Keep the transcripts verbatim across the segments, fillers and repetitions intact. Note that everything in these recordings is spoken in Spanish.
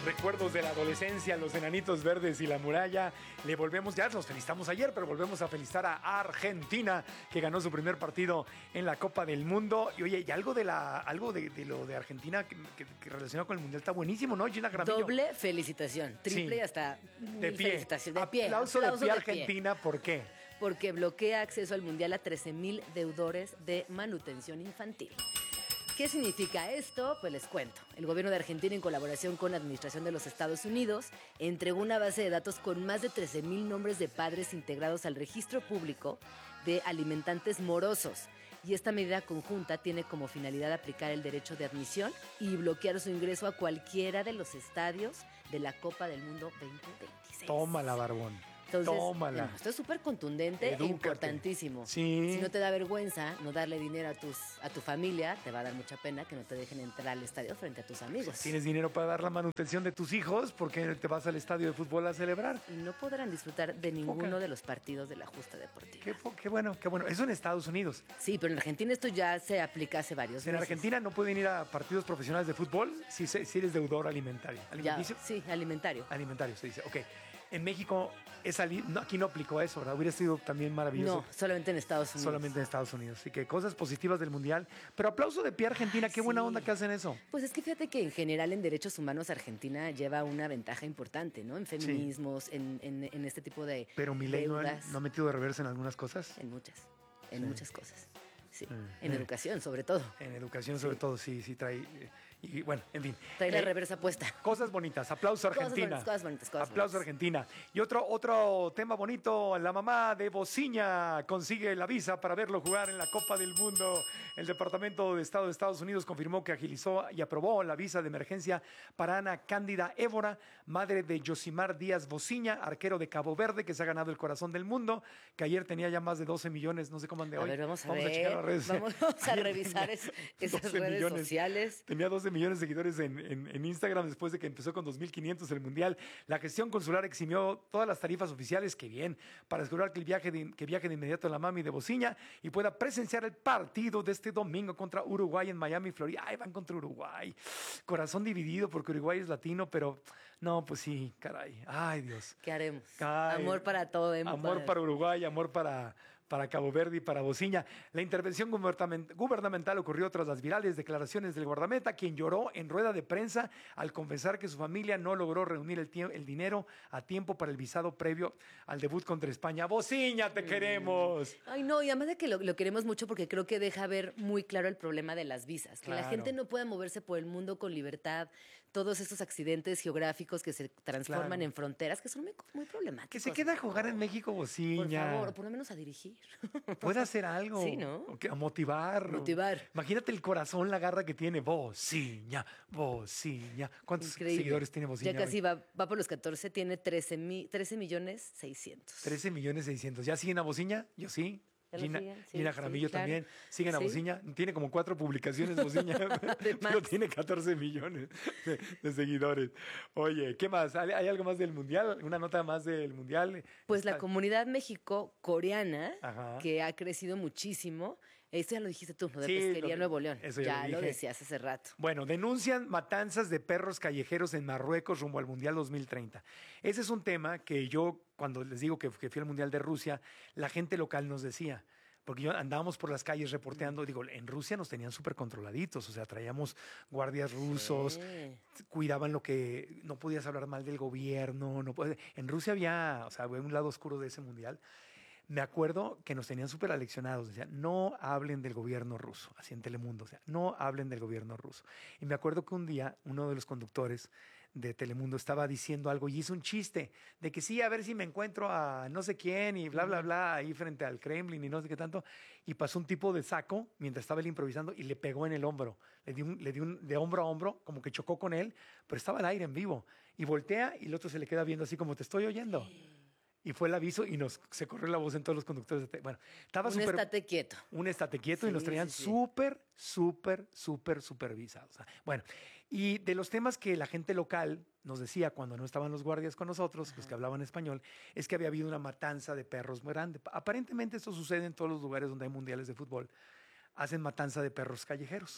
Recuerdos de la adolescencia, los enanitos verdes y la muralla. Le volvemos, ya los felicitamos ayer, pero volvemos a felicitar a Argentina, que ganó su primer partido en la Copa del Mundo. Y oye, y algo de la, algo de, de lo de Argentina que, que, que relacionado con el Mundial está buenísimo, ¿no, Gina Jaramillo? Doble felicitación, triple Sí. y hasta De pie. felicitación. De pie. Aplauso, aplauso de pie Argentina, ¿por qué? Porque bloquea acceso al Mundial a trece mil deudores de manutención infantil. ¿Qué significa esto? Pues les cuento. El gobierno de Argentina, en colaboración con la Administración de los Estados Unidos, entregó una base de datos con más de trece mil nombres de padres integrados al registro público de alimentantes morosos. Y esta medida conjunta tiene como finalidad aplicar el derecho de admisión y bloquear su ingreso a cualquiera de los estadios de la Copa del Mundo veinte veintiséis. Tómala, barbón. Entonces, Tómala. bueno, esto es súper contundente Edúcate. e importantísimo. Sí. Si no te da vergüenza no darle dinero a tus a tu familia, te va a dar mucha pena que no te dejen entrar al estadio frente a tus amigos. Tienes dinero para dar la manutención de tus hijos, ¿por qué te vas al estadio de fútbol a celebrar? Y no podrán disfrutar de ninguno Poca. de los partidos de la justa deportiva. Qué, qué bueno, qué bueno. Eso en Estados Unidos. Sí, pero en Argentina esto ya se aplica hace varios En meses. Argentina no pueden ir a partidos profesionales de fútbol si, se- si eres deudor alimentario. Ya, ¿Alimenticio? sí, alimentario. Alimentario, se dice. Ok. En México, es ali- no, aquí no aplicó eso, ¿verdad? Hubiera sido también maravilloso. No, solamente en Estados Unidos. Solamente en Estados Unidos. Así que cosas positivas del Mundial. Pero aplauso de pie a Argentina. Qué Sí. buena onda que hacen eso. Pues es que fíjate que en general en derechos humanos Argentina lleva una ventaja importante, ¿no? En feminismos, en, en, en este tipo de Pero Milei no, ha- deudas. no ha metido de reversa en algunas cosas. En muchas, en Sí. muchas cosas. Sí. Mm. En educación, sobre todo. En educación, sobre todo, sí, sí trae. eh, Y bueno, en fin. Trae la Eh, reversa puesta. Cosas bonitas, aplauso Cosas Argentina. bonitas, cosas bonitas, cosas Aplauso bonitas. Argentina. Y otro, otro tema bonito, la mamá de Bociña consigue la visa para verlo jugar en la Copa del Mundo. El Departamento de Estado de Estados Unidos confirmó que agilizó y aprobó la visa de emergencia para Ana Cándida Évora, madre de Yosimar Díaz Bociña, arquero de Cabo Verde, que se ha ganado el corazón del mundo, que ayer tenía ya más de doce millones, no sé cómo ande A hoy. ver, vamos a ver. checar las redes. Vamos a Ayer revisar tenía es- esas doce redes millones. sociales. Tenía doce millones de seguidores en, en- en Instagram después de que empezó con dos mil quinientos el Mundial. La gestión consular eximió todas las tarifas oficiales, que bien, para asegurar que, el viaje de, que viaje de inmediato a la mami de Bociña y pueda presenciar el partido de este domingo contra Uruguay en Miami, Florida. Ay, van contra Uruguay. Corazón dividido porque Uruguay es latino, pero no, pues sí, caray. Ay, Dios. ¿Qué haremos? Ay, Amor para todo. ¿eh? Amor para Uruguay, amor para, para Cabo Verde y para Bociña. La intervención gubernament- gubernamental ocurrió tras las virales declaraciones del guardameta, quien lloró en rueda de prensa al confesar que su familia no logró reunir el, tie- el dinero a tiempo para el visado previo al debut contra España. Bociña, te queremos. Ay, no, y además de que lo, lo queremos mucho porque creo que deja ver muy claro el problema de las visas. Que la Claro. gente no pueda moverse por el mundo con libertad. Todos estos accidentes geográficos que se transforman Claro. en fronteras, que son muy, muy problemáticos. Que se queda a jugar en México, Bociña. Por favor, o por lo menos a dirigir. Puede hacer algo. Sí, ¿no? O que- a motivar. Motivar. Imagínate el corazón, la garra que tiene. Bociña, Bociña. ¿Cuántos Increíble. seguidores tiene Bociña? Ya casi va, va por los catorce, tiene trece, mi- trece millones seiscientos. trece millones seiscientos. ¿Ya siguen a Bociña? Yo sí. ¿Ya lo Gina, siguen? Sí, Gina sí, Jaramillo claro. también. Siguen a Sí. Bociña. Tiene como cuatro publicaciones Bociña, pero más. tiene catorce millones de, de seguidores. Oye, ¿qué más? ¿Hay, hay algo más del Mundial? ¿Una nota más del Mundial? Pues la Está- comunidad México-coreana, Ajá. que ha crecido muchísimo. Esto ya lo dijiste tú, lo de Sí, Pesquería lo- Nuevo León. eso ya ya lo lo dije. decías hace rato. Bueno, denuncian matanzas de perros callejeros en Marruecos rumbo al Mundial dos mil treinta. Ese es un tema que yo, cuando les digo que, que fui al Mundial de Rusia, la gente local nos decía. Porque yo andábamos por las calles reporteando, digo, en Rusia nos tenían súper controladitos, o sea, traíamos guardias rusos, Sí. cuidaban lo que, no podías hablar mal del gobierno, no puede- en Rusia había, o sea, había un lado oscuro de ese mundial. Me acuerdo que nos tenían súper aleccionados, decían, no hablen del gobierno ruso, así en Telemundo, o sea, no hablen del gobierno ruso. Y me acuerdo que un día uno de los conductores de Telemundo estaba diciendo algo y hizo un chiste de que sí, a ver si me encuentro a no sé quién y bla, bla, bla, ahí frente al Kremlin y no sé qué tanto. Y pasó un tipo de saco mientras estaba él improvisando y le pegó en el hombro. Le dio, un, le dio un, de hombro a hombro, como que chocó con él, pero estaba al aire en vivo. Y voltea y el otro se le queda viendo así como te estoy oyendo. Y fue el aviso y nos se corrió la voz en todos los conductores. De te- bueno, estaba Un súper... estate quieto. Un estate quieto y Sí, nos traían sí, sí. súper, súper, súper supervisados. Bueno, y de los temas que la gente local nos decía cuando no estaban los guardias con nosotros, los que hablaban español, es que había habido una matanza de perros muy grande. Aparentemente esto sucede en todos los lugares donde hay mundiales de fútbol. Hacen matanza de perros callejeros.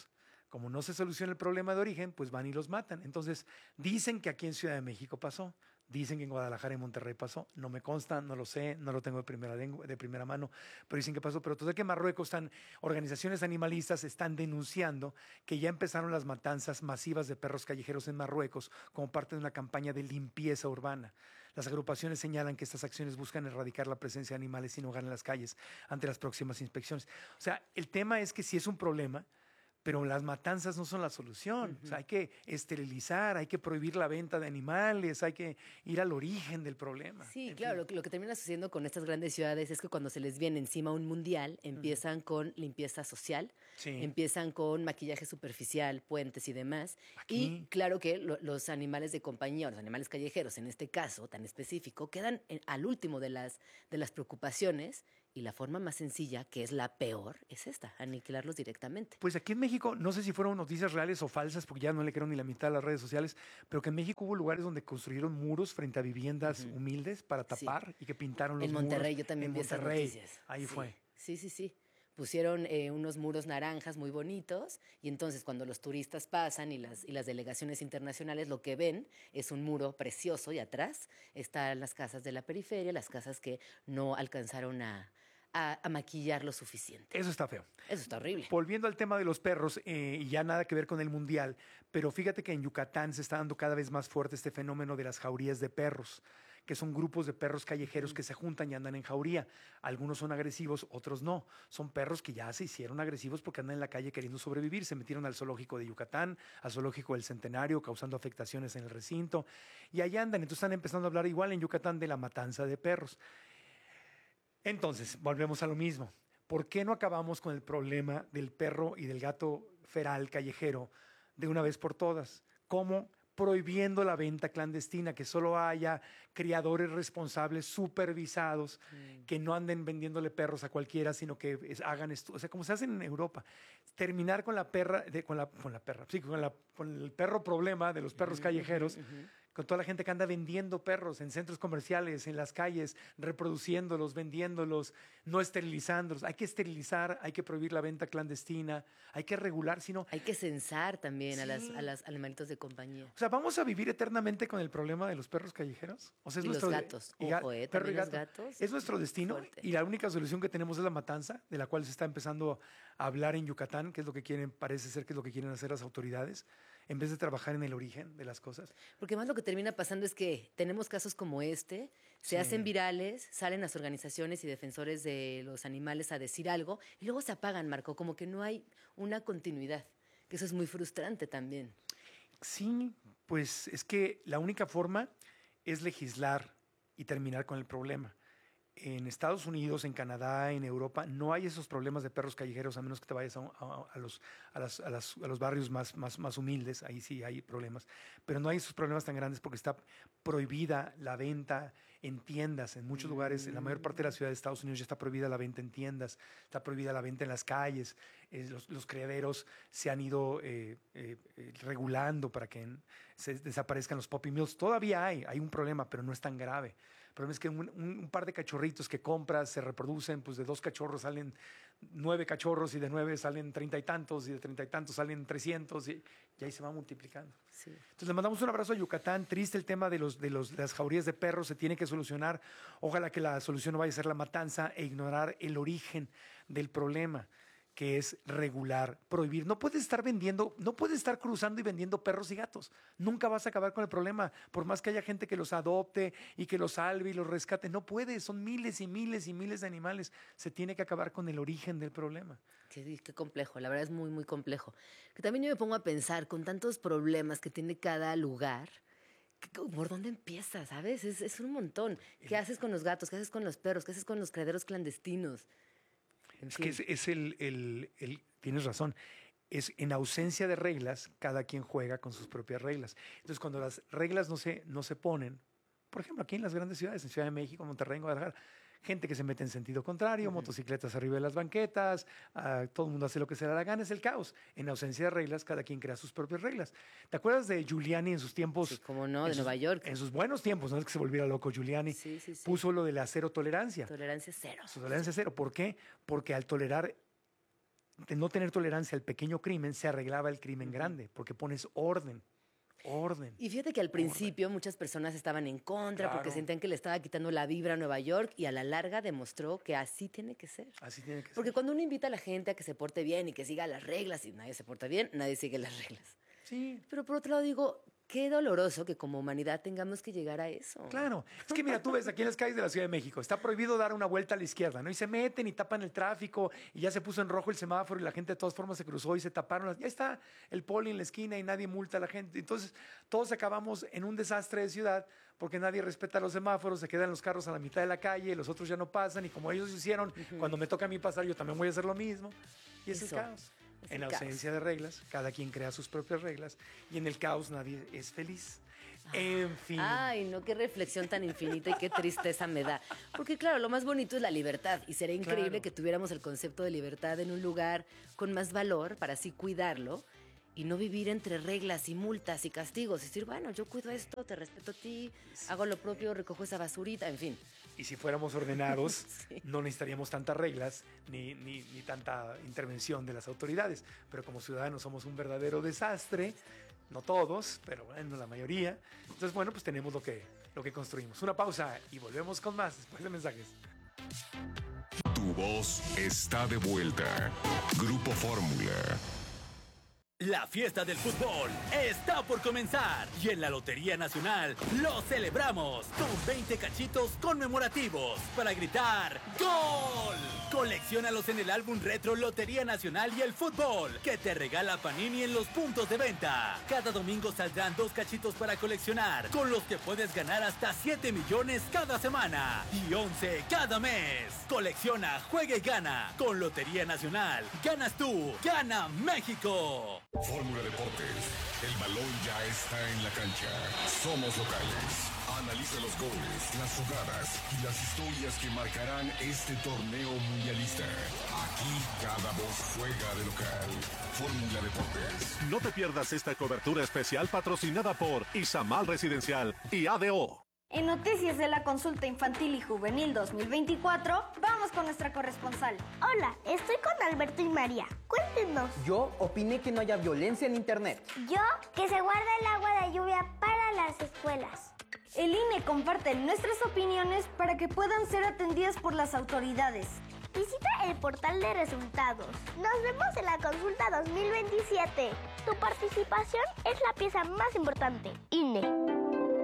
Como no se soluciona el problema de origen, pues van y los matan. Entonces, dicen que aquí en Ciudad de México pasó. Dicen que en Guadalajara y Monterrey pasó. No me consta, no lo sé, no lo tengo de primera, lengua, de primera mano, pero dicen que pasó. Pero todo que en Marruecos están, organizaciones animalistas están denunciando que ya empezaron las matanzas masivas de perros callejeros en Marruecos como parte de una campaña de limpieza urbana. Las agrupaciones señalan que estas acciones buscan erradicar la presencia de animales sin hogar en las calles ante las próximas inspecciones. O sea, el tema es que sí es un problema, pero las matanzas no son la solución. Uh-huh. O sea, hay que esterilizar, hay que prohibir la venta de animales, hay que ir al origen del problema. Sí, en claro, lo que, lo que termina sucediendo con estas grandes ciudades es que cuando se les viene encima un mundial, empiezan uh-huh. con limpieza social, sí. empiezan con maquillaje superficial, puentes y demás. Aquí. Y claro que lo, los animales de compañía, los animales callejeros, en este caso tan específico, quedan en, al último de las, de las preocupaciones. Y la forma más sencilla, que es la peor, es esta, aniquilarlos directamente. Pues aquí en México, no sé si fueron noticias reales o falsas, porque ya no le creo ni la mitad de las redes sociales, pero que en México hubo lugares donde construyeron muros frente a viviendas uh-huh. humildes para tapar sí. y que pintaron los en muros. En Monterrey yo también en vi Monterrey, esas noticias. Ahí sí. fue. Sí, sí, sí. Pusieron eh, unos muros naranjas muy bonitos y entonces cuando los turistas pasan y las, y las delegaciones internacionales lo que ven es un muro precioso y atrás están las casas de la periferia, las casas que no alcanzaron a... A, a maquillar lo suficiente. Eso está feo. Eso está horrible. Volviendo al tema de los perros, eh, y ya nada que ver con el mundial, pero fíjate que en Yucatán se está dando cada vez más fuerte este fenómeno de las jaurías de perros, que son grupos de perros callejeros mm. que se juntan y andan en jauría. Algunos son agresivos, otros no. Son perros que ya se hicieron agresivos porque andan en la calle queriendo sobrevivir. Se metieron al zoológico de Yucatán, al zoológico del Centenario, causando afectaciones en el recinto. Y ahí andan. Entonces están empezando a hablar igual en Yucatán de la matanza de perros. Entonces, volvemos a lo mismo. ¿Por qué no acabamos con el problema del perro y del gato feral callejero de una vez por todas? ¿Cómo? Prohibiendo la venta clandestina, que solo haya criadores responsables, supervisados, mm. que no anden vendiéndole perros a cualquiera, sino que es, hagan esto, o sea, como se hace en Europa. Terminar con la perra, de, con, la, con la perra, sí, con, la, con el perro problema de los perros uh-huh, callejeros, uh-huh, uh-huh. con toda la gente que anda vendiendo perros en centros comerciales, en las calles, reproduciéndolos, vendiéndolos, no esterilizándolos. Hay que esterilizar, hay que prohibir la venta clandestina, hay que regular, sino... Hay que censar también sí. a las a los animalitos de compañía. O sea, ¿vamos a vivir eternamente con el problema de los perros callejeros? O sea, es y nuestro los gatos. De, Ojo, eh, perro y gato. Los gatos. Es nuestro destino fuerte. Y la única solución que tenemos es la matanza, de la cual se está empezando a hablar en Yucatán, que es lo que quieren, parece ser que es lo que quieren hacer las autoridades, en vez de trabajar en el origen de las cosas. Porque más lo que termina pasando es que tenemos casos como este, se sí. hacen virales, salen las organizaciones y defensores de los animales a decir algo y luego se apagan, Marco, como que no hay una continuidad, que eso es muy frustrante también. Sí, pues es que la única forma es legislar y terminar con el problema. En Estados Unidos, en Canadá, en Europa, no hay esos problemas de perros callejeros a menos que te vayas a, a, a, los, a, las, a, las, a los barrios más, más, más humildes. Ahí sí hay problemas. Pero no hay esos problemas tan grandes porque está prohibida la venta en tiendas. En muchos mm. lugares, en la mayor parte de la ciudad de Estados Unidos ya está prohibida la venta en tiendas, está prohibida la venta en las calles. Eh, los, los criaderos se han ido eh, eh, regulando para que en, se desaparezcan los puppy mills. Todavía hay, hay un problema, pero no es tan grave. El problema es que un, un, un par de cachorritos que compras se reproducen, pues de dos cachorros salen nueve cachorros y de nueve salen treinta y tantos y de treinta y tantos salen trescientos y, y ahí se va multiplicando. Sí. Entonces le mandamos un abrazo a Yucatán. Triste el tema de, los, de, los, de las jaurías de perros, se tiene que solucionar. Ojalá que la solución no vaya a ser la matanza e ignorar el origen del problema, que es regular, prohibir. No puedes estar vendiendo, no puedes estar cruzando y vendiendo perros y gatos. Nunca vas a acabar con el problema. Por más que haya gente que los adopte y que los salve y los rescate, no puedes. Son miles y miles y miles de animales. Se tiene que acabar con el origen del problema. Qué, qué complejo, la verdad es muy, muy complejo. Que también yo me pongo a pensar, con tantos problemas que tiene cada lugar, ¿por dónde empiezas, sabes? Es, es un montón. ¿Qué haces con los gatos? ¿Qué haces con los perros? ¿Qué haces con los criaderos clandestinos? En es fin. que es, es el, el, el, tienes razón, es en ausencia de reglas, cada quien juega con sus propias reglas. Entonces, cuando las reglas no se, no se ponen, por ejemplo, aquí en las grandes ciudades, en Ciudad de México, Monterrey, en Guadalajara, gente que se mete en sentido contrario, uh-huh. motocicletas arriba de las banquetas, uh, todo el mundo hace lo que se le da la gana, es el caos. En ausencia de reglas, cada quien crea sus propias reglas. ¿Te acuerdas de Giuliani en sus tiempos? Sí, cómo no, de sus, Nueva York. En sus buenos tiempos, no es que se volviera loco Giuliani, sí, sí, sí. puso lo de la cero tolerancia. Tolerancia cero. Su tolerancia cero. ¿Por qué? Porque al tolerar de no tener tolerancia al pequeño crimen, se arreglaba el crimen grande, porque pones orden. Orden. Y fíjate que al principio orden. muchas personas estaban en contra claro. porque sentían que le estaba quitando la vibra a Nueva York y a la larga demostró que así tiene que ser. Así tiene que ser. Porque cuando uno invita a la gente a que se porte bien y que siga las reglas y nadie se porta bien, nadie sigue las reglas. Sí. Pero por otro lado digo, qué doloroso que como humanidad tengamos que llegar a eso. Claro. Es que mira, tú ves aquí en las calles de la Ciudad de México, está prohibido dar una vuelta a la izquierda, ¿no? Y se meten y tapan el tráfico y ya se puso en rojo el semáforo y la gente de todas formas se cruzó y se taparon. Ya está el poli en la esquina y nadie multa a la gente. Entonces, todos acabamos en un desastre de ciudad porque nadie respeta los semáforos, se quedan los carros a la mitad de la calle, los otros ya no pasan y como ellos hicieron, uh-huh. cuando me toca a mí pasar, yo también voy a hacer lo mismo. Y es el caos. Es en el ausencia caos. de reglas, cada quien crea sus propias reglas y en el caos nadie es feliz. En fin. Ay, no, qué reflexión tan infinita y qué tristeza me da. Porque claro, lo más bonito es la libertad y sería increíble claro. que tuviéramos el concepto de libertad en un lugar con más valor para así cuidarlo y no vivir entre reglas y multas y castigos. Es decir, bueno, yo cuido esto, te respeto a ti, sí. hago lo propio, recojo esa basurita, en fin. Y si fuéramos ordenados, sí. no necesitaríamos tantas reglas ni, ni, ni tanta intervención de las autoridades. Pero como ciudadanos somos un verdadero desastre. No todos, pero bueno, la mayoría. Entonces, bueno, pues tenemos lo que, lo que construimos. Una pausa y volvemos con más después de mensajes. Tu voz está de vuelta. Grupo Fórmula. La fiesta del fútbol está por comenzar y en la Lotería Nacional lo celebramos con veinte cachitos conmemorativos para gritar ¡Gol! Colecciónalos en el álbum retro Lotería Nacional y el Fútbol que te regala Panini en los puntos de venta. Cada domingo saldrán dos cachitos para coleccionar con los que puedes ganar hasta siete millones cada semana y once cada mes. Colecciona, juega y gana con Lotería Nacional. Ganas tú, gana México. Fórmula Deportes, el balón ya está en la cancha. Somos locales. Analiza los goles, las jugadas y las historias que marcarán este torneo mundialista. Aquí cada voz juega de local. Fórmula Deportes. No te pierdas esta cobertura especial patrocinada por Izamal Residencial y A D O. En Noticias de la Consulta Infantil y Juvenil dos mil veinticuatro, vamos con nuestra corresponsal. Hola, estoy con Alberto y María. Cuéntenos. Yo opiné que no haya violencia en Internet. Yo, que se guarde el agua de lluvia para las escuelas. El I N E comparte nuestras opiniones para que puedan ser atendidas por las autoridades. Visita el portal de resultados. Nos vemos en la Consulta dos mil veintisiete. Tu participación es la pieza más importante. I N E.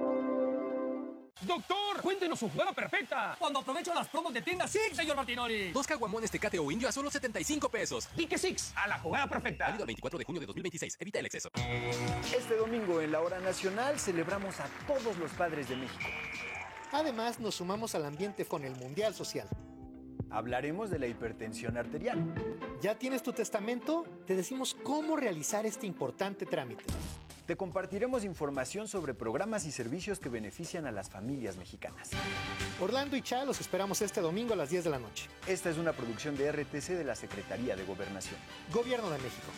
¡Doctor! ¡Cuéntenos su jugada perfecta! Cuando aprovecho las promos de tienda Six, señor Martinoli. Dos caguamones Tecate o Indio a solo setenta y cinco pesos. ¿Y qué Six? A la jugada perfecta. Válido el veinticuatro de junio de dos mil veintiséis. Evita el exceso. Este domingo en la Hora Nacional celebramos a todos los padres de México. Además, nos sumamos al ambiente con el Mundial Social. Hablaremos de la hipertensión arterial. ¿Ya tienes tu testamento? Te decimos cómo realizar este importante trámite. Te compartiremos información sobre programas y servicios que benefician a las familias mexicanas. Orlando y Cha los esperamos este domingo a las diez de la noche. Esta es una producción de R T C de la Secretaría de Gobernación. Gobierno de México.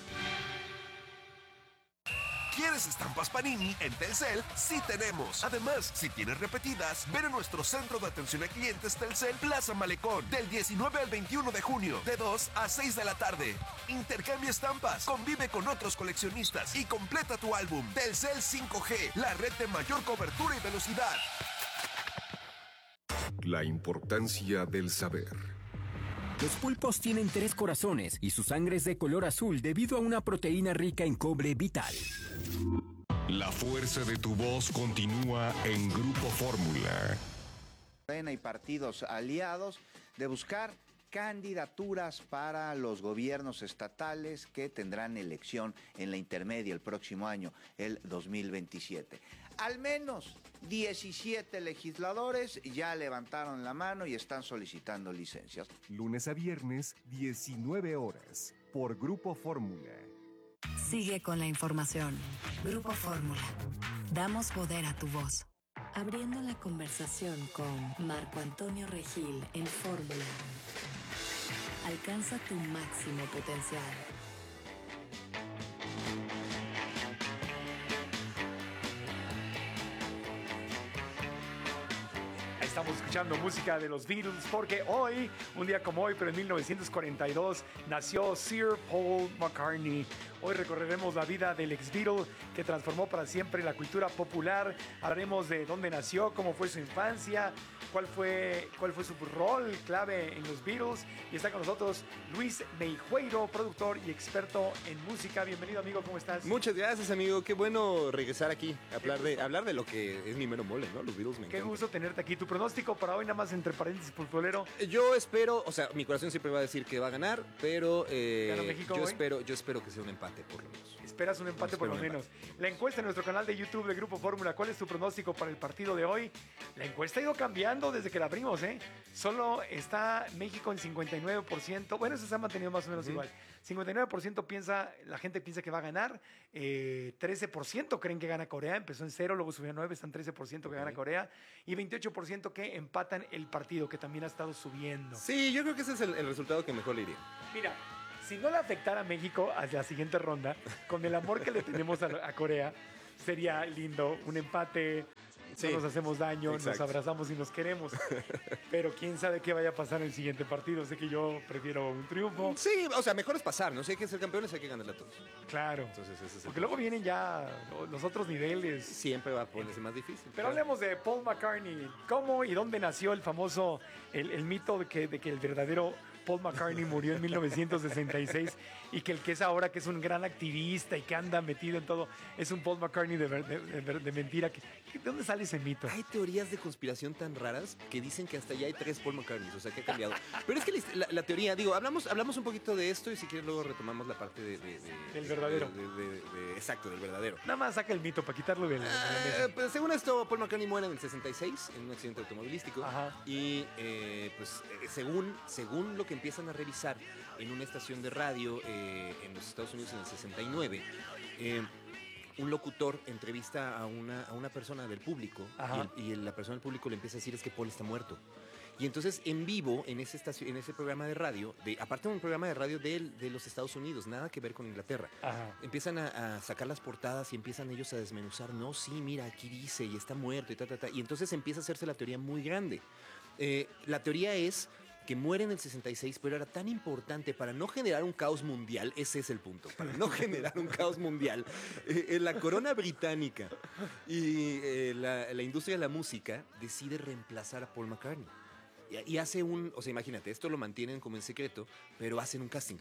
¿Quieres estampas Panini? En Telcel sí tenemos. Además, si tienes repetidas, ven a nuestro centro de atención a clientes Telcel Plaza Malecón del diecinueve al veintiuno de junio, de dos a seis de la tarde. Intercambia estampas, convive con otros coleccionistas y completa tu álbum. Telcel cinco G, la red de mayor cobertura y velocidad. La importancia del saber. Los pulpos tienen tres corazones y su sangre es de color azul debido a una proteína rica en cobre vital. La fuerza de tu voz continúa en Grupo Fórmula. Y partidos aliados de buscar candidaturas para los gobiernos estatales que tendrán elección en la intermedia el próximo año, el dos mil veintisiete. Al menos diecisiete legisladores ya levantaron la mano y están solicitando licencias. Lunes a viernes, diecinueve horas, por Grupo Fórmula. Sigue con la información. Grupo Fórmula. Damos poder a tu voz. Abriendo la conversación con Marco Antonio Regil en Fórmula. Alcanza tu máximo potencial. Estamos escuchando música de los Beatles porque hoy, un día como hoy, pero en mil novecientos cuarenta y dos, nació Sir Paul McCartney. Hoy recorreremos la vida del ex Beatle que transformó para siempre la cultura popular. Hablaremos de dónde nació, cómo fue su infancia, cuál fue, cuál fue su rol clave en los Beatles. Y está con nosotros Luis Meijueiro, productor y experto en música. Bienvenido, amigo, ¿cómo estás? Muchas gracias, amigo. Qué bueno regresar aquí, hablar de, hablar de lo que es mi mero mole, ¿no? Los Beatles me Qué encantan. gusto tenerte aquí. Tu pronóstico para hoy, nada más entre paréntesis, futbolero. Yo espero, o sea, mi corazón siempre va a decir que va a ganar, pero eh, ¿Gana México yo hoy? espero, yo espero que sea un empate por lo menos. Esperas un empate Espero por lo un menos. La encuesta en nuestro canal de YouTube de Grupo Fórmula. ¿Cuál es tu pronóstico para el partido de hoy? La encuesta ha ido cambiando desde que la abrimos, ¿eh? Solo está México en cincuenta y nueve por ciento. Bueno, eso se ha mantenido más o menos Uh-huh. igual. cincuenta y nueve por ciento piensa, la gente piensa que va a ganar. Eh, trece por ciento creen que gana Corea. Empezó en cero, luego subió a nueve, están trece por ciento que gana Corea. Y veintiocho por ciento que empatan el partido, que también ha estado subiendo. Sí, yo creo que ese es el, el resultado que mejor le iría. Mira, si no le afectara a México hacia la siguiente ronda, con el amor que le tenemos a, a Corea, sería lindo. Un empate, Sí, no nos hacemos daño, exacto. nos abrazamos y nos queremos. Pero quién sabe qué vaya a pasar en el siguiente partido. Sé que yo prefiero un triunfo. Sí, o sea, mejor es pasar, ¿no? Si hay que ser campeones, hay que ganarle a todos. Claro. Entonces, ese es el Porque luego vienen ya los otros niveles. Siempre va a ponerse más difícil. Pero hablemos de Paul McCartney. ¿Cómo y dónde nació el famoso, el, el mito de que, de que el verdadero Paul McCartney murió en mil novecientos sesenta y seis y que el que es ahora, que es un gran activista y que anda metido en todo, es un Paul McCartney de, ver- de- de- de mentira? ¿De dónde sale ese mito? Hay teorías de conspiración tan raras que dicen que hasta ya hay tres Paul McCartneys, o sea que ha cambiado. Pero es que la, la teoría, digo, hablamos, hablamos un poquito de esto y si quieres luego retomamos la parte de... de- de- Del verdadero. de- de- de- de- exacto, del verdadero. Nada más saca el mito para quitarlo de la, de la mesa. Eh, pues, según esto, Paul McCartney muere en el sesenta y seis en un accidente automovilístico. Y eh, pues eh, según, según lo que empiezan a revisar en una estación de radio eh, en los Estados Unidos en el sesenta y nueve, eh, un locutor entrevista a una, a una persona del público Ajá. y, el- y la persona del público le empieza a decir es que Paul está muerto. Y entonces en vivo, en ese, estación, en ese programa de radio, de, aparte de un programa de radio de, de los Estados Unidos, nada que ver con Inglaterra, Ajá. empiezan a, a sacar las portadas y empiezan ellos a desmenuzar, no, sí, mira, aquí dice y está muerto y ta, ta, ta. Y entonces empieza a hacerse la teoría muy grande. Eh, la teoría es que muere en el sesenta y seis, pero era tan importante para no generar un caos mundial, ese es el punto, para no generar un caos mundial, eh, eh, la corona británica y eh, la, la industria de la música decide reemplazar a Paul McCartney. Y, y hace un, o sea, imagínate, esto lo mantienen como en secreto, pero hacen un casting.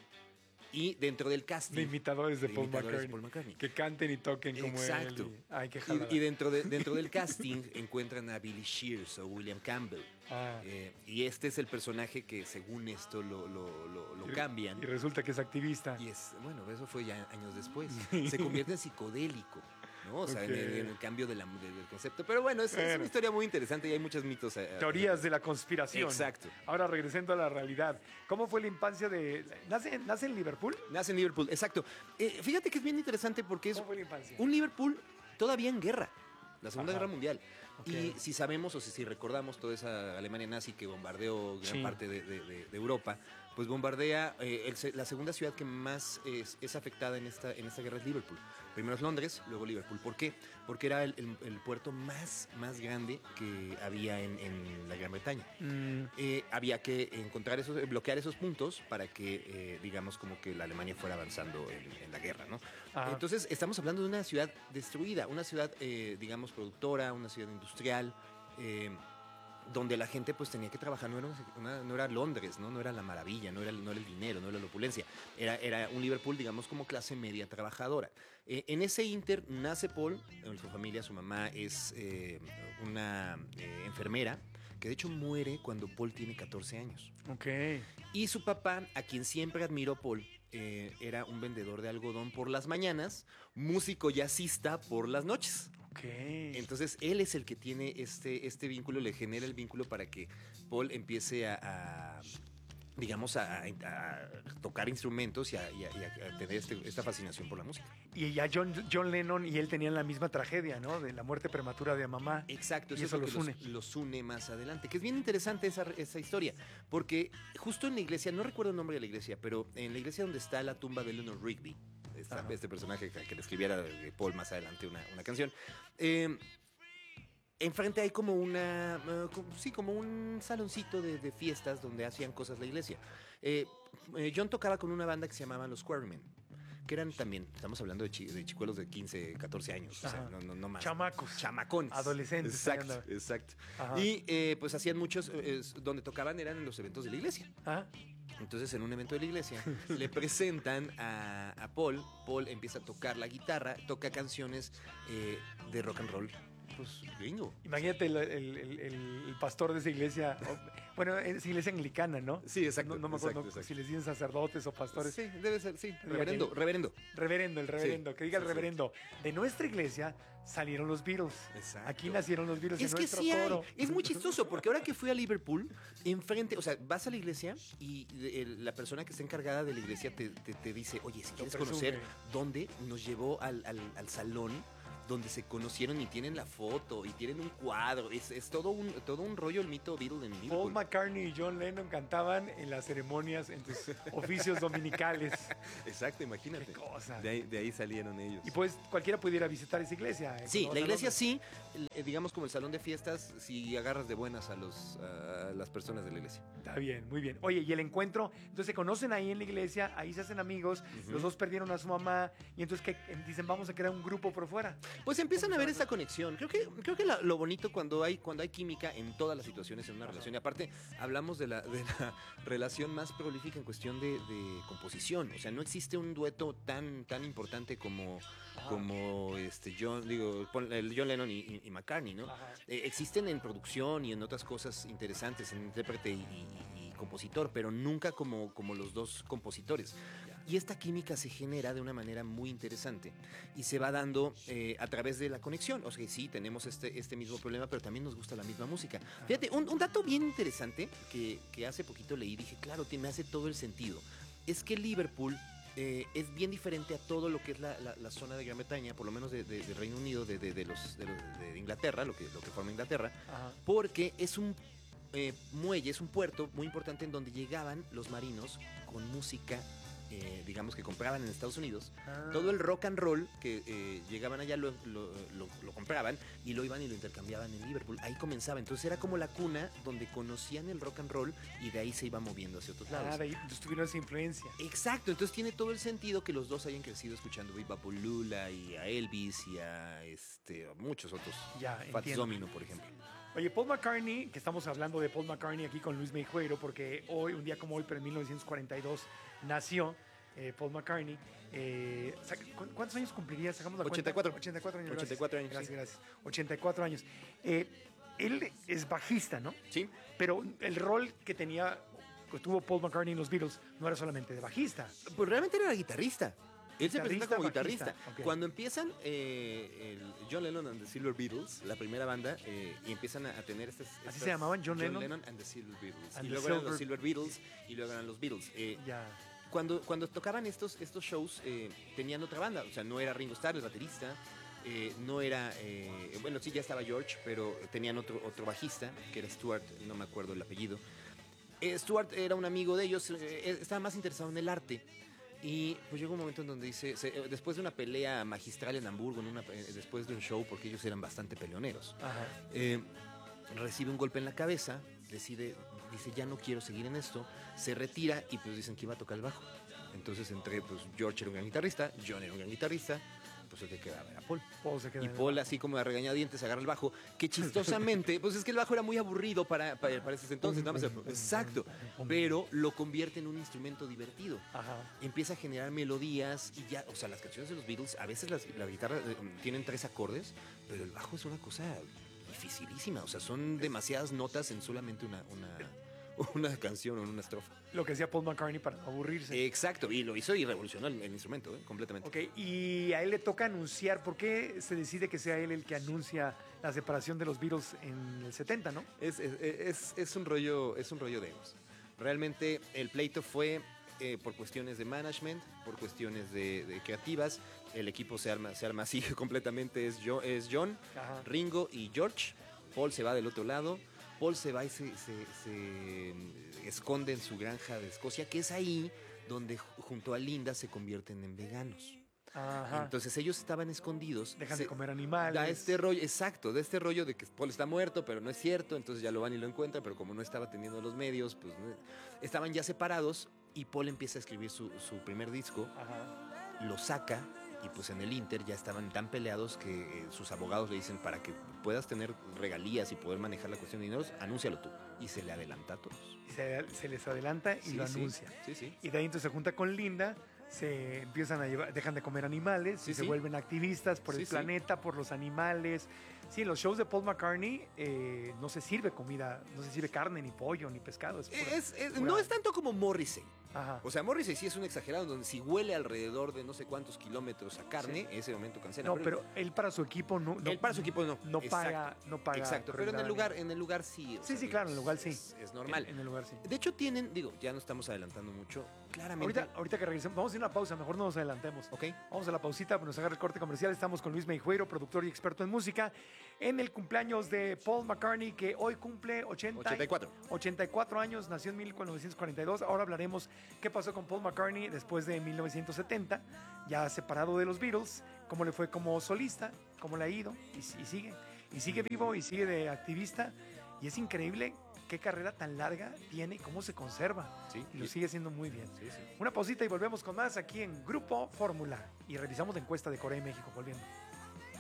Y dentro del casting... De imitadores de, de Paul, imitadores McCartney, de Paul McCartney. Que canten y toquen como Exacto. él. y- Ay, qué Y, jalada. y dentro, de, dentro del casting encuentran a Billy Shears o William Campbell. Ah. Eh, y este es el personaje que según esto lo, lo, lo, lo Y- cambian. Y resulta que es activista. Y es, bueno, eso fue ya años después. Se convierte en psicodélico, ¿no? O sea, en, Ok. el, en el cambio de la- de- del concepto. Pero bueno, es, es Bueno. una historia muy interesante y hay muchos mitos. eh, Teorías de la conspiración. Exacto. Ahora regresando a la realidad. ¿Cómo fue la infancia de... ¿Nace, nace en Liverpool? Nace en Liverpool, exacto. Eh, fíjate que es bien interesante porque es ¿Cómo fue la infancia? un Liverpool todavía en guerra, la Segunda Ajá. Guerra Mundial. Ok. Y si sabemos o si, si recordamos toda esa Alemania nazi que bombardeó gran Sí. parte de, de- de- de Europa, pues bombardea eh, el se- la segunda ciudad que más es, es afectada en esta, en esta guerra es Liverpool. Primero es Londres, luego Liverpool. ¿Por qué? Porque era el, el- el puerto más, más grande que había en, en la Gran Bretaña. Mm, Eh, había que encontrar esos, eh, bloquear esos puntos para que, eh, digamos, como que la Alemania fuera avanzando en, en la guerra, ¿no? Ajá. Entonces, estamos hablando de una ciudad destruida, una ciudad, eh, digamos, productora, una ciudad industrial, eh, donde la gente pues tenía que trabajar, no era, una- no era Londres, ¿no? No era la maravilla, no era, no era el dinero, no era la opulencia, era, era un Liverpool, digamos, como clase media trabajadora. Eh, en ese inter nace Paul, en su familia, su mamá es eh, una eh, enfermera, que de hecho muere cuando Paul tiene catorce años. ok. Y su papá, a quien siempre admiró Paul, eh, era un vendedor de algodón por las mañanas, músico jazzista por las noches. Ok. Entonces él es el que tiene este, este vínculo, le genera el vínculo para que Paul empiece a, a, digamos, a, a tocar instrumentos y a, y a- y a tener este- esta fascinación por la música. Y ya John, John Lennon y él tenían la misma tragedia, ¿no? De la muerte prematura de mamá. Exacto, Y eso, eso es lo los que une. Los, los une más adelante. Que es bien interesante esa, esa historia, porque justo en la iglesia, no recuerdo el nombre de la iglesia, pero en la iglesia donde está la tumba de Eleanor Rigby, esta- Ajá. este personaje que, que le escribiera eh, Paul más adelante una, una canción, eh, enfrente hay como una, uh, como- sí, como un saloncito de, de fiestas donde hacían cosas la iglesia. Eh, eh, John tocaba con una banda que se llamaban los Quarrymen, que eran también, estamos hablando de, chi- de chicuelos de quince, catorce años, o sea, Ajá. no, no, no más. Chamacos. Chamacones. Adolescentes. Exacto, ahí exacto. Ajá. Y eh, pues hacían muchos, eh, es- donde tocaban eran en los eventos de la iglesia. Ah, Entonces, en un evento de la iglesia, le presentan a, a Paul. Paul empieza a tocar la guitarra, toca canciones eh, de rock and roll, pues gringo. imagínate el, el- el- el pastor de esa iglesia. o- bueno, es iglesia anglicana, ¿no? Sí, exacto. No, no me acuerdo exacto, exacto. si les dicen sacerdotes o pastores. Sí, debe ser, sí. Diga Reverendo, que- reverendo. Reverendo, el reverendo, Sí, que diga el sí, sí. reverendo. De nuestra iglesia salieron los Beatles. Exacto. Aquí nacieron los Beatles Es en que nuestro sí hay. coro. Es muy chistoso, porque ahora que fui a Liverpool, enfrente, o sea, vas a la iglesia y el- la persona que está encargada de la iglesia te, te- te dice, oye, si quieres presume. conocer dónde, nos llevó al, al- al salón donde se conocieron y tienen la foto y tienen un cuadro. Es, es todo un todo un rollo el mito Beatle en Paul Liverpool. McCartney y John Lennon cantaban en las ceremonias, en sus oficios dominicales. Exacto, imagínate. Qué cosa. De ahí, de ahí salieron ellos. Y pues cualquiera pudiera visitar esa iglesia. eh, Sí, cuando la vas a iglesia Londres. sí, el- eh, digamos como el salón de fiestas, si agarras de buenas a los a las personas de la iglesia. Está bien, muy bien. Oye, y el encuentro, entonces se conocen ahí en la iglesia, ahí se hacen amigos, Ujú. los dos perdieron a su mamá, y entonces que dicen, vamos a crear un grupo por fuera. Pues empiezan a ver esa conexión. Creo que creo que la- lo bonito cuando hay cuando hay química en todas las situaciones en una relación. Y aparte hablamos de la, de la relación más prolífica en cuestión de, de composición. O sea, no existe un dueto tan tan importante como como este John digo pon- el John Lennon y, y- y McCartney, ¿no? Eh, existen en producción y en otras cosas interesantes en intérprete y, y- y compositor, pero nunca como como los dos compositores. Y esta química se genera de una manera muy interesante y se va dando eh, a través de la conexión. O sea, sí, tenemos este, este mismo problema, pero también nos gusta la misma música. Fíjate, un, un dato bien interesante que, que hace poquito leí y dije, claro, te- me hace todo el sentido. Es que Liverpool eh, es bien diferente a todo lo que es la, la- la zona de Gran Bretaña, por lo menos de, de- de Reino Unido, de, de- de los, de, los- de Inglaterra, lo que, lo que forma Inglaterra, Ajá. porque es un eh, muelle, es un puerto muy importante en donde llegaban los marinos con música, eh, digamos que compraban en Estados Unidos. Ah. Todo el rock and roll que eh, llegaban allá lo, lo- lo- lo compraban y lo iban y lo intercambiaban en Liverpool. Ahí comenzaba. Entonces era como la cuna donde conocían el rock and roll y de ahí se iba moviendo hacia otros lados. Ah, de ahí entonces tuvieron esa influencia. Exacto, entonces tiene todo el sentido que los dos hayan crecido escuchando Viva Lula y a Elvis y a este, a muchos otros. Ya, Fats entiendo. Domino, por ejemplo. Oye, Paul McCartney, que estamos hablando de Paul McCartney aquí con Luis Meijueiro, porque hoy, un día como hoy, pero en mil novecientos cuarenta y dos, nació eh, Paul McCartney. Eh, sac- ¿cu- ¿Cuántos años cumpliría? Sacamos la ochenta y cuatro. cuenta. ochenta y cuatro años. ochenta y cuatro años, Gracias, sí. gracias. ochenta y cuatro años. Eh, él es bajista, ¿no? Sí. Pero el rol que tenía, que tuvo Paul McCartney en los Beatles, no era solamente de bajista. Pues realmente era guitarrista. Él se presenta Guitarrista, como bajista, guitarrista. ok. Cuando empiezan eh, el John Lennon and the Silver Beatles, la primera banda, eh, y empiezan a, a tener estas, ¿Así estas- se llamaban? John Lennon? and the Silver Beatles. And y the luego eran Silver- los Silver Beatles y luego eran los Beatles. Eh, Ya. cuando, cuando tocaban estos, estos shows, eh, tenían otra banda. O sea, no era Ringo Starr, el baterista. eh, no era. eh, bueno, sí, ya estaba George, pero tenían otro, otro bajista, que era Stuart, no me acuerdo el apellido. Eh, Stuart era un amigo de ellos, eh, estaba más interesado en el arte. Y pues llegó un momento en donde dice, se- eh, después de una pelea magistral en Hamburgo, en una, eh, después de un show, porque ellos eran bastante peleoneros, Ajá. eh, recibe un golpe en la cabeza, decide, dice, ya no quiero seguir en esto, se retira y pues dicen que iba a tocar el bajo. Entonces entre, pues George era un gran guitarrista, John era un gran guitarrista, pues el que quedaba era Paul. Paul se queda Y en el Paul así como a regañadientes agarra el bajo, que chistosamente, pues es que el bajo era muy aburrido para, para, para ese entonces, nada más el- exacto, pero lo convierte en un instrumento divertido. Ajá. Empieza a generar melodías y ya, o sea, las canciones de los Beatles, a veces las, la guitarra eh, tienen tres acordes, pero el bajo es una cosa dificilísima, o sea, son demasiadas notas en solamente una, una, una canción o en una estrofa. Lo que hacía Paul McCartney para no aburrirse. Exacto, y lo hizo y revolucionó el, el instrumento, ¿eh? Completamente. Ok, y a él le toca anunciar. ¿Por qué se decide que sea él el que anuncia la separación de los Beatles en el setenta, no? Es, es, es- es un rollo, es un rollo de egos. Realmente el pleito fue eh, por cuestiones de management, por cuestiones de, de creativas. El equipo se arma, se arma así completamente. Es, Jo- es John, Ajá. Ringo y George. Paul se va del otro lado. Paul se va y se, se- se esconde en su granja de Escocia, que es ahí donde ju- junto a Linda se convierten en veganos. Ajá. Entonces ellos estaban escondidos. Dejan se, de comer animales. Da este rollo, exacto, de este rollo de que Paul está muerto, pero no es cierto, entonces ya lo van y lo encuentran, pero como no estaba teniendo los medios, pues no, estaban ya separados y Paul empieza a escribir su, su primer disco, Ajá. lo saca y pues en el Inter ya estaban tan peleados que eh, sus abogados le dicen para que puedas tener regalías y poder manejar la cuestión de dineros, anúncialo tú. Y se le adelanta a todos. Y se, se les adelanta y Sí, lo sí. anuncia. Sí, sí. Y de ahí entonces se junta con Linda, se empiezan a llevar, dejan de comer animales, Sí, y se sí. vuelven activistas por Sí, el sí. planeta, por los animales. Sí, en los shows de Paul McCartney eh, no se sirve comida, no se sirve carne, ni pollo, ni pescado. Es pura- Es- es- pura- no es tanto como Morrissey. Ajá. O sea, Morrissey sí es un exagerado, donde si huele alrededor de no sé cuántos kilómetros a carne, en ese momento cancela. No, pero él para su equipo no. no él para su equipo no. No Exacto. paga, no paga. Exacto, pero en el lugar, en el lugar sí. o Sí, sea, sí, claro, en el lugar sí. Es, es normal. En, en el lugar sí. De hecho, tienen, digo, ya no estamos adelantando mucho. Claramente. Ahorita, ahorita que regresemos, vamos a ir a una pausa, mejor no nos adelantemos. Ok. Vamos a la pausita, nos agarra el corte comercial. Estamos con Luis Meijueiro, productor y experto en música, en el cumpleaños de Paul McCartney, que hoy cumple ochenta, ochenta y cuatro. ochenta y cuatro años, nació en mil novecientos cuarenta y dos. Ahora hablaremos qué pasó con Paul McCartney después de mil novecientos setenta, ya separado de los Beatles, cómo le fue como solista, cómo le ha ido, y, y sigue. Y sigue vivo, y sigue de activista, y es increíble qué carrera tan larga tiene y cómo se conserva. Sí, y lo sí. sigue haciendo muy bien. Sí, sí. Una pausita y volvemos con más aquí en Grupo Fórmula. Y revisamos la encuesta de Corea y México. Volviendo.